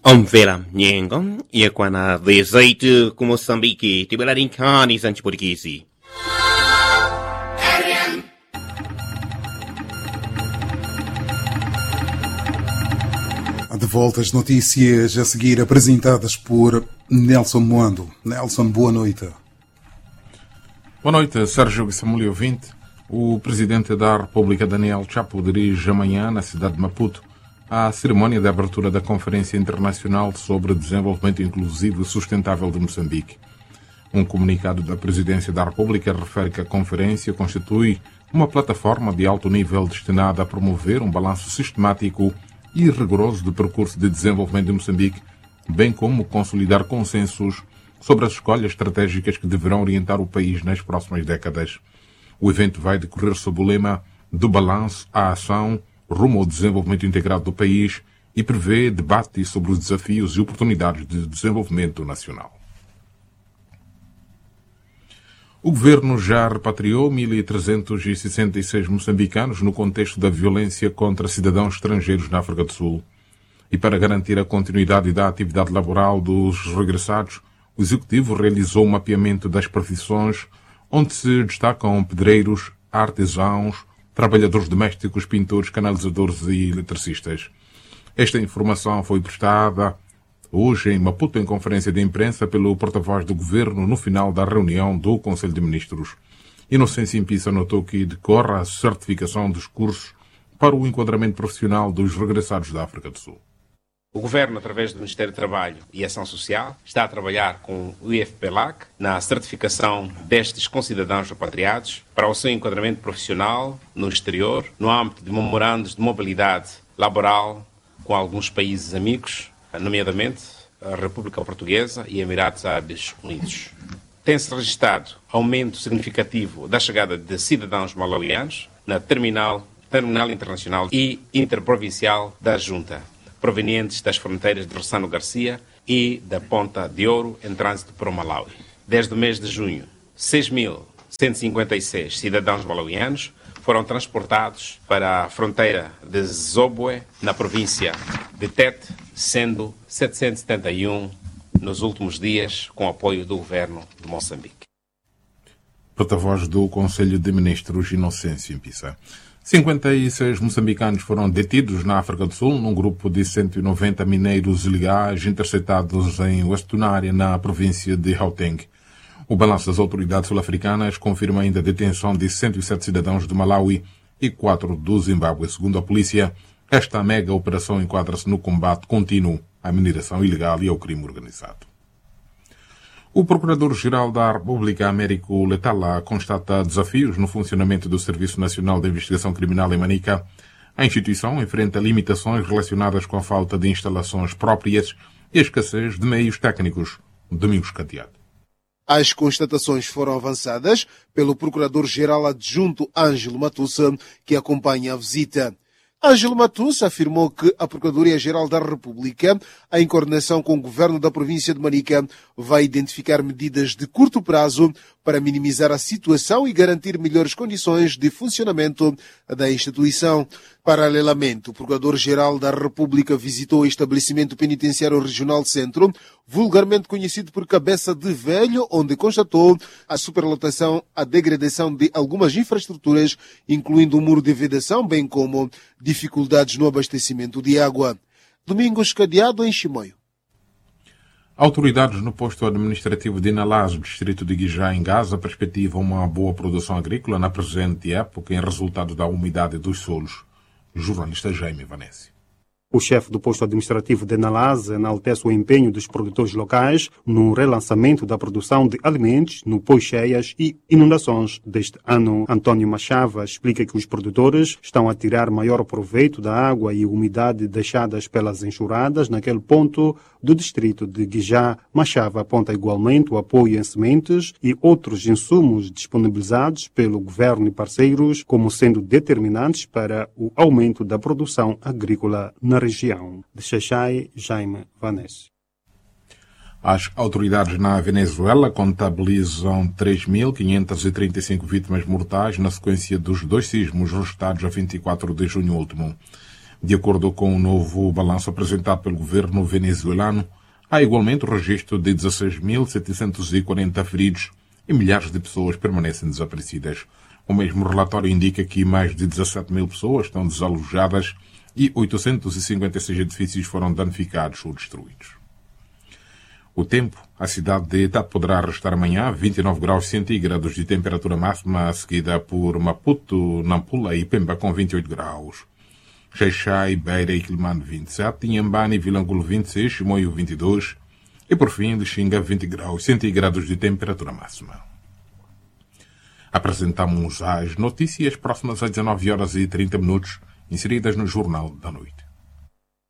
Omvela nyengo yekwana dezeite ku Moçambique tibelarinkani sanchi portuguesi. De volta às notícias a seguir apresentadas por Nelson Moando. Nelson, boa noite. Boa noite, Sérgio Guissamuli ouvinte. O Presidente da República, Daniel Chapo, dirige amanhã, na cidade de Maputo, a cerimónia de abertura da Conferência Internacional sobre Desenvolvimento Inclusivo e Sustentável de Moçambique. Um comunicado da Presidência da República refere que a conferência constitui uma plataforma de alto nível destinada a promover um balanço sistemático e rigoroso do percurso de desenvolvimento de Moçambique, bem como consolidar consensos sobre as escolhas estratégicas que deverão orientar o país nas próximas décadas. O evento vai decorrer sob o lema do balanço à ação rumo ao desenvolvimento integrado do país e prevê debate sobre os desafios e oportunidades de desenvolvimento nacional. O governo já repatriou 1.366 moçambicanos no contexto da violência contra cidadãos estrangeiros na África do Sul. E para garantir a continuidade da atividade laboral dos regressados, o Executivo realizou um mapeamento das profissões, onde se destacam pedreiros, artesãos, trabalhadores domésticos, pintores, canalizadores e eletricistas. Esta informação foi prestada hoje em Maputo, em conferência de imprensa, pelo porta-voz do Governo no final da reunião do Conselho de Ministros. Inocêncio Impissa notou que decorre a certificação dos cursos para o enquadramento profissional dos regressados da África do Sul. O Governo, através do Ministério do Trabalho e Ação Social, está a trabalhar com o IFPLAC na certificação destes concidadãos repatriados para o seu enquadramento profissional no exterior, no âmbito de memorandos de mobilidade laboral com alguns países amigos, nomeadamente a República Portuguesa e Emirados Árabes Unidos. Tem-se registrado aumento significativo da chegada de cidadãos malauianos na terminal internacional e interprovincial da Junta, provenientes das fronteiras de Rossano Garcia e da Ponta de Ouro, em trânsito para o Malawi. Desde o mês de junho, 6.156 cidadãos malauianos foram transportados para a fronteira de Zobwe, na província de Tete, sendo 771 nos últimos dias, com apoio do governo de Moçambique. Porta-voz do Conselho de Ministros, Inocêncio Impissa. 56 moçambicanos foram detidos na África do Sul num grupo de 190 mineiros ilegais interceptados em Westunária, na província de Gauteng. O balanço das autoridades sul-africanas confirma ainda a detenção de 107 cidadãos do Malawi e 4 do Zimbábue. Segundo a polícia, esta mega operação enquadra-se no combate contínuo à mineração ilegal e ao crime organizado. O Procurador-Geral da República, Américo Letala, constata desafios no funcionamento do Serviço Nacional de Investigação Criminal em Manica. A instituição enfrenta limitações relacionadas com a falta de instalações próprias e a escassez de meios técnicos. Domingos Cateado. As constatações foram avançadas pelo Procurador-Geral Adjunto Ângelo Matussa, que acompanha a visita. Ângelo Matussa afirmou que a Procuradoria-Geral da República, em coordenação com o Governo da província de Manica, vai identificar medidas de curto prazo para minimizar a situação e garantir melhores condições de funcionamento da instituição. Paralelamente, o Procurador-Geral da República visitou o estabelecimento penitenciário regional Centro, vulgarmente conhecido por Cabeça de Velho, onde constatou a superlotação, a degradação de algumas infraestruturas, incluindo o muro de vedação, bem como dificuldades no abastecimento de água. Domingos Cadeado, em Chimoio. Autoridades no posto administrativo de Inalás, distrito de Guijá, em Gaza, perspectivam uma boa produção agrícola na presente época em resultado da umidade dos solos. Jornalista Jaime Vanessa. O chefe do posto administrativo de Nalaz enaltece o empenho dos produtores locais no relançamento da produção de alimentos no pós-cheias e inundações deste ano. Antônio Machava explica que os produtores estão a tirar maior proveito da água e umidade deixadas pelas enxurradas naquele ponto do distrito de Guijá. Machava aponta igualmente o apoio em sementes e outros insumos disponibilizados pelo governo e parceiros como sendo determinantes para o aumento da produção agrícola na região. De Xaixai, Jaime Vanessa. As autoridades na Venezuela contabilizam 3.535 vítimas mortais na sequência dos 2 sismos registrados a 24 de junho último. De acordo com o novo balanço apresentado pelo governo venezuelano, há igualmente o registro de 16.740 feridos e milhares de pessoas permanecem desaparecidas. O mesmo relatório indica que mais de 17 mil pessoas estão desalojadas e 856 edifícios foram danificados ou destruídos. O tempo, a cidade de Tete poderá registrar amanhã 29 graus centígrados de temperatura máxima, seguida por Maputo, Nampula e Pemba com 28 graus. Xaixai, Beira e Quilmane 27, Inhambane e Vilangulo 26, Chimoio 22 e por fim Lixinga 20 graus centígrados de temperatura máxima. Apresentamos as notícias próximas às 19 horas e 30 minutos, inseridas no Jornal da Noite.